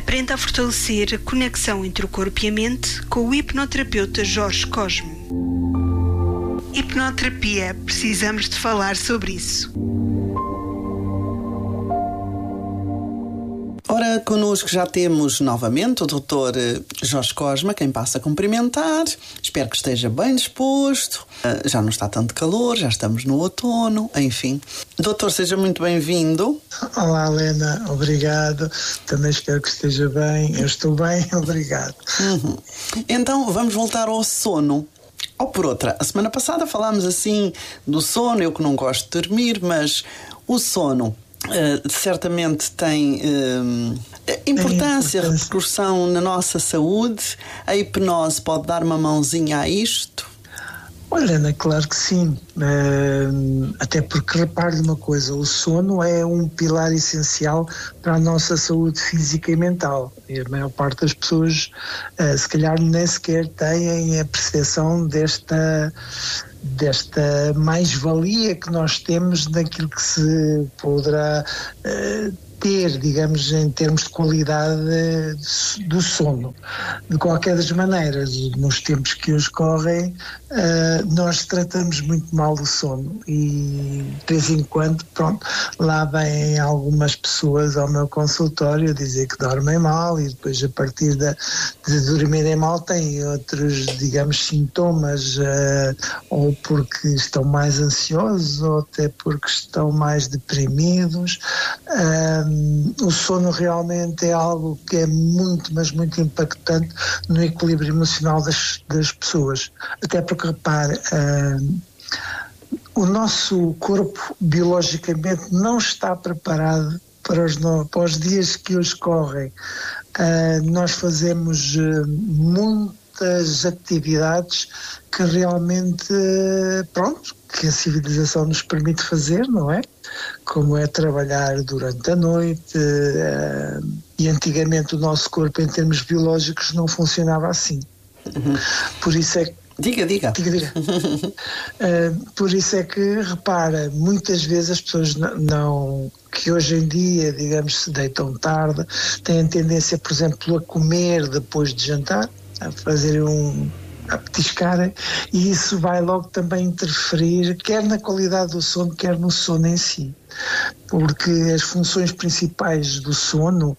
Aprenda a fortalecer a conexão entre o corpo e a mente com o hipnoterapeuta Jorge Cosme. Hipnoterapia, precisamos de falar sobre isso. Ora, connosco já temos novamente o Dr. Jorge Cosme, quem passa a cumprimentar. Espero que esteja bem disposto. Já não está tanto calor, já estamos no outono, enfim. Doutor, seja muito bem-vindo. Olá, Helena, obrigado. Também espero que esteja bem. Eu estou bem, obrigado. Então, vamos voltar ao sono. Ou por outra, a semana passada falámos assim do sono, eu que não gosto de dormir, mas o sono certamente tem importância, repercussão na nossa saúde. A hipnose pode dar uma mãozinha a isto? Olha, Ana, claro que sim. Até porque, repare uma coisa, o sono é um pilar essencial para a nossa saúde física e mental. E a maior parte das pessoas, se calhar, nem sequer têm a percepção desta mais-valia que nós temos naquilo que se poderá ter, digamos, em termos de qualidade do sono. De qualquer das maneiras, nos tempos que hoje correm, nós tratamos muito mal do sono e de vez em quando, pronto, lá vêm algumas pessoas ao meu consultório dizer que dormem mal e depois a partir de dormirem mal têm outros, digamos, sintomas, ou porque estão mais ansiosos ou até porque estão mais deprimidos. O sono realmente é algo que é muito, mas muito impactante no equilíbrio emocional das pessoas. Até porque, repare, o nosso corpo biologicamente não está preparado para os dias que hoje correm. Nós fazemos muitas atividades que realmente, que a civilização nos permite fazer, não é? Como é trabalhar durante a noite, e antigamente o nosso corpo em termos biológicos não funcionava assim. Por isso é que Diga. Por isso é que, repara, muitas vezes as pessoas que hoje em dia, digamos, se deitam tarde, têm tendência, por exemplo, a comer depois de jantar, a petiscarem, e isso vai logo também interferir quer na qualidade do sono, quer no sono em si. Porque as funções principais do sono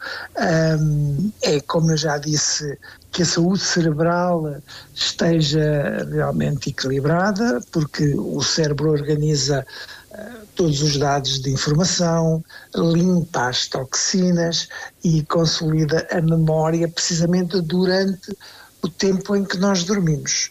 é, como eu já disse, que a saúde cerebral esteja realmente equilibrada, porque o cérebro organiza todos os dados de informação, limpa as toxinas e consolida a memória precisamente durante o tempo em que nós dormimos.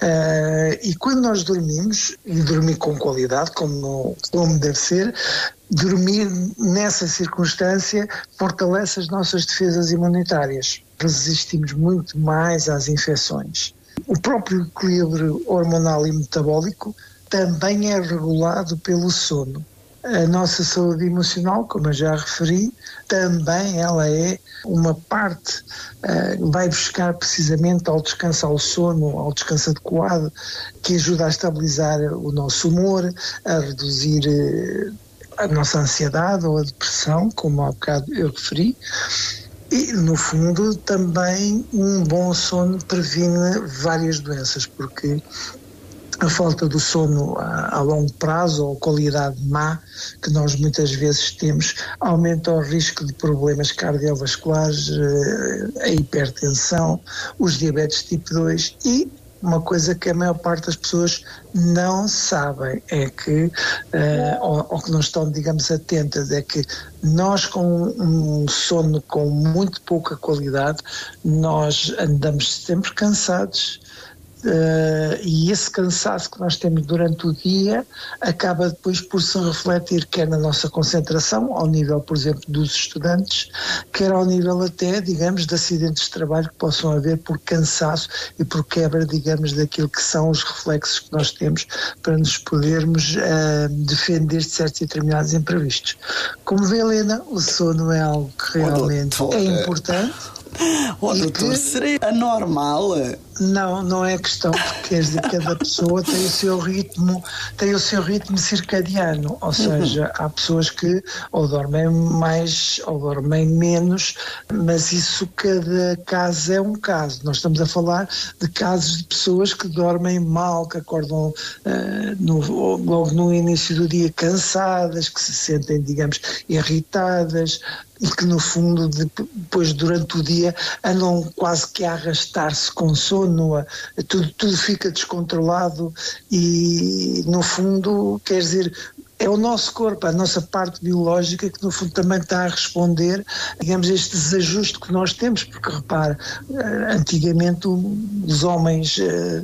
E quando nós dormimos, e dormir com qualidade, como deve ser, dormir nessa circunstância fortalece as nossas defesas imunitárias. Resistimos muito mais às infecções. O próprio equilíbrio hormonal e metabólico também é regulado pelo sono. A nossa saúde emocional, como eu já referi, também ela é uma parte, vai buscar precisamente ao descanso, ao sono, ao descanso adequado, que ajuda a estabilizar o nosso humor, a reduzir a nossa ansiedade ou a depressão, como há bocado eu referi. E, no fundo, também um bom sono previne várias doenças, porque a falta do sono a longo prazo ou qualidade má que nós muitas vezes temos aumenta o risco de problemas cardiovasculares, a hipertensão, os diabetes tipo 2 e uma coisa que a maior parte das pessoas não sabem é que, ou que não estão, digamos, atentas, é que nós com um sono com muito pouca qualidade, nós andamos sempre cansados, e esse cansaço que nós temos durante o dia acaba depois por se refletir quer na nossa concentração, ao nível, por exemplo, dos estudantes, quer ao nível até, digamos, de acidentes de trabalho que possam haver por cansaço e por quebra, digamos, daquilo que são os reflexos que nós temos para nos podermos defender de certos e determinados imprevistos. Como vê, Helena, o sono é algo que realmente é importante. Doutor, seria anormal Não é questão, porque quer dizer, cada pessoa tem o seu ritmo circadiano, ou seja, há pessoas que ou dormem mais ou dormem menos, mas isso cada caso é um caso. Nós estamos a falar de casos de pessoas que dormem mal, que acordam logo no início do dia cansadas, que se sentem, digamos, irritadas, e que no fundo depois durante o dia andam quase que a arrastar-se com sono, tudo fica descontrolado e no fundo, quer dizer, é o nosso corpo, a nossa parte biológica que no fundo também está a responder, digamos, a este desajuste que nós temos, porque repara, antigamente os homens,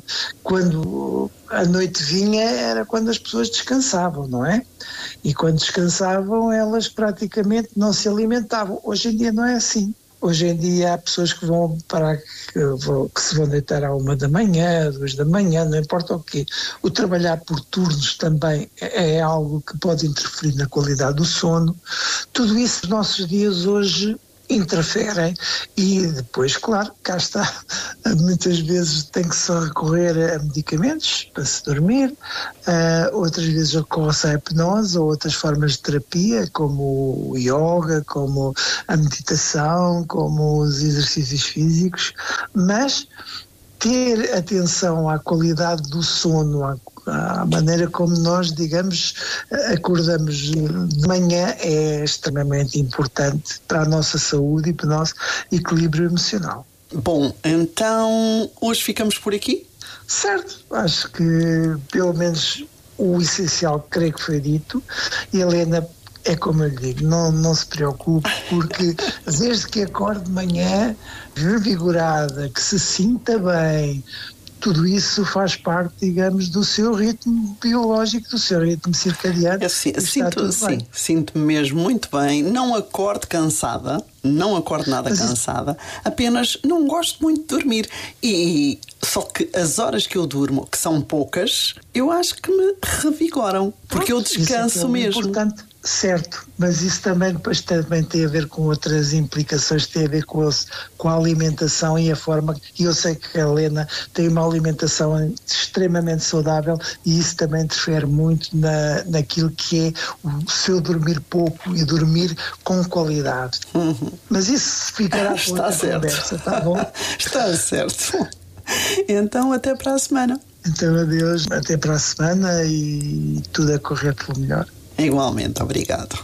quando a noite vinha, era quando as pessoas descansavam, não é? E quando descansavam, elas praticamente não se alimentavam. Hoje em dia não é assim. Hoje em dia há pessoas que que se vão deitar à 1 da manhã, 2 da manhã, não importa o quê. O trabalhar por turnos também é algo que pode interferir na qualidade do sono. Tudo isso nos nossos dias hoje interferem e depois, claro, cá está, muitas vezes tem que se recorrer a medicamentos para se dormir, outras vezes recorre-se à hipnose ou outras formas de terapia, como o yoga, como a meditação, como os exercícios físicos, mas ter atenção à qualidade do sono, à maneira como nós, digamos, acordamos de manhã é extremamente importante para a nossa saúde e para o nosso equilíbrio emocional. Bom, então hoje ficamos por aqui? Certo, acho que pelo menos o essencial creio que foi dito. E Helena, é como eu lhe digo, não se preocupe, porque desde que acorde de manhã revigorada, que se sinta bem, tudo isso faz parte, digamos, do seu ritmo biológico, do seu ritmo circadiano. Sinto-me mesmo muito bem. Não acordo cansada, não acordo nada cansada, apenas não gosto muito de dormir. E só que as horas que eu durmo, que são poucas, eu acho que me revigoram, porque eu descanso mesmo. Importante. Certo, mas isso também depois também tem a ver com outras implicações, tem a ver com a alimentação e a forma, e eu sei que a Helena tem uma alimentação extremamente saudável e isso também interfere muito naquilo que é o seu dormir pouco e dormir com qualidade. Mas isso ficará para outra conversa, está bom? Está certo. Então até para a semana. Então adeus, até para a semana e tudo a correr pelo melhor. Igualmente, obrigado.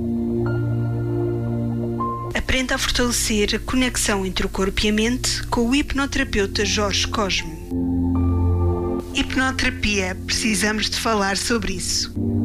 Aprenda a fortalecer a conexão entre o corpo e a mente com o hipnoterapeuta Jorge Cosme. Hipnoterapia, precisamos de falar sobre isso.